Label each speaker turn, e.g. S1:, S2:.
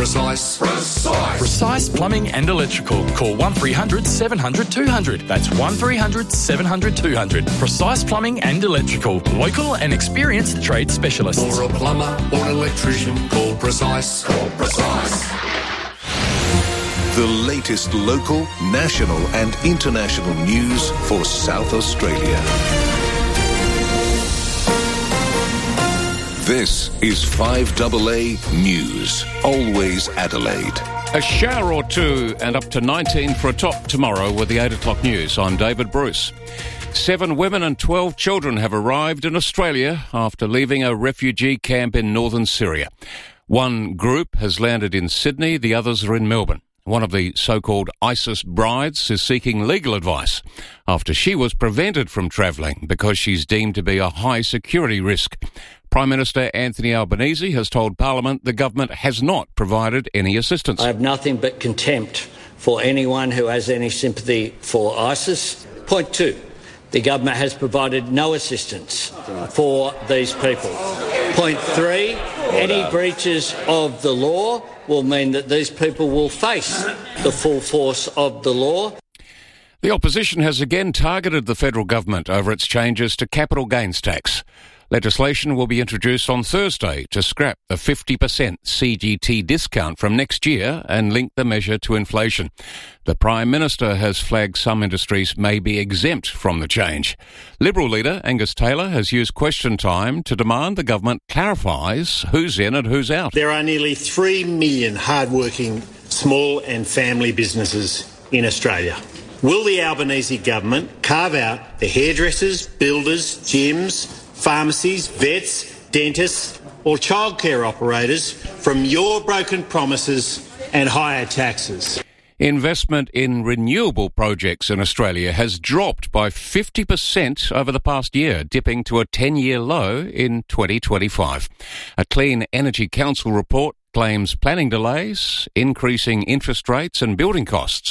S1: Precise.
S2: Precise Plumbing and Electrical. Call 1300 700 200. That's 1300 700 200. Precise Plumbing and Electrical. Local and experienced trade specialists.
S1: For a plumber or an electrician, call Precise.
S3: The latest local, national and international news for South Australia. This is 5AA News, always Adelaide.
S4: A shower or two and up to 19 for a top tomorrow with the 8 o'clock news. I'm David Bruce. 7 women and 12 children have arrived in Australia after leaving a refugee camp in northern Syria. One group has landed in Sydney, the others are in Melbourne. One of the so-called ISIS brides is seeking legal advice after she was prevented from travelling because she's deemed to be a high security risk. Prime Minister Anthony Albanese has told Parliament the government has not provided any assistance.
S5: I have nothing but contempt for anyone who has any sympathy for ISIS. Point 2, the government has provided no assistance for these people. Point 3, any breaches of the law will mean that these people will face the full force of the law.
S4: The opposition has again targeted the federal government over its changes to capital gains tax. Legislation will be introduced on Thursday to scrap the 50% CGT discount from next year and link the measure to inflation. The Prime Minister has flagged some industries may be exempt from the change. Liberal leader Angus Taylor has used question time to demand the government clarifies who's in and who's out.
S6: There are nearly 3 million hard-working small and family businesses in Australia. Will the Albanese government carve out the hairdressers, builders, gyms, pharmacies, vets, dentists or childcare operators from your broken promises and higher taxes?
S4: Investment in renewable projects in Australia has dropped by 50% over the past year, dipping to a 10-year low in 2025. A Clean Energy Council report claims planning delays, increasing interest rates and building costs